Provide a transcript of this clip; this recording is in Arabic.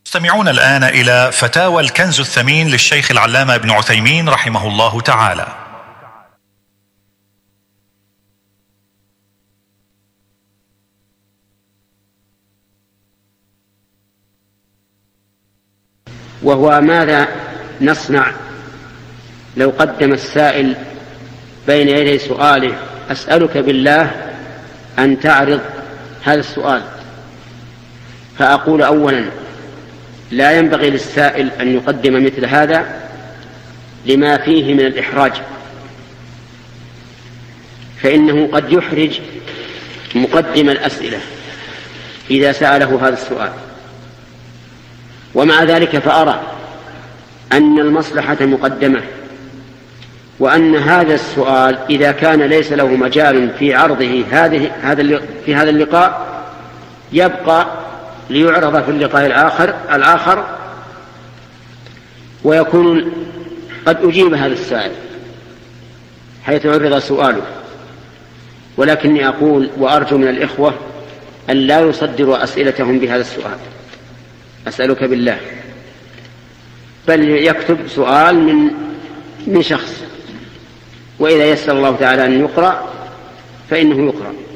استمعون الآن إلى فتاوى الكنز الثمين للشيخ العلامة ابن عثيمين رحمه الله تعالى. وهو ماذا نصنع لو قدم السائل بين يدي سؤاله: أسألك بالله أن تعرض هذا السؤال. فأقول: أولا، لا ينبغي للسائل أن يقدم مثل هذا لما فيه من الإحراج، فإنه قد يحرج مقدم الأسئلة إذا سأله هذا السؤال. ومع ذلك فأرى أن المصلحة مقدمة، وأن هذا السؤال إذا كان ليس له مجال في عرضه في هذا اللقاء يبقى ليعرض في اللقاء الآخر ويكون قد أجيب هذا السائل حيث عرض سؤاله. ولكني أقول وأرجو من الإخوة أن لا يصدروا أسئلتهم بهذا السؤال: أسألك بالله، بل يكتب سؤال من شخص، وإذا يسر الله تعالى أن يقرأ فإنه يقرأ.